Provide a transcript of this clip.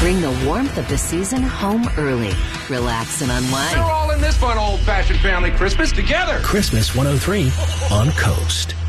Bring the warmth of the season home early. Relax and unwind. We're all in this fun old-fashioned family Christmas together. Christmas 103 on Coast.